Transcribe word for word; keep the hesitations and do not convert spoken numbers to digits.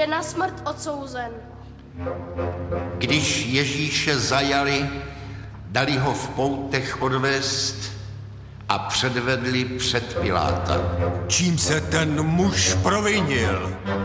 je na smrt odsouzen. Když Ježíše zajali, dali ho v poutech odvést a předvedli před Piláta. Čím se ten muž provinil?